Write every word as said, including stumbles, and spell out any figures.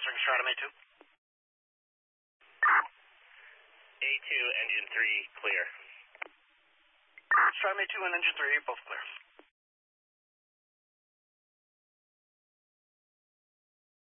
answering Stratum A two. A two, engine three, clear. Stratum A two and engine three, both clear.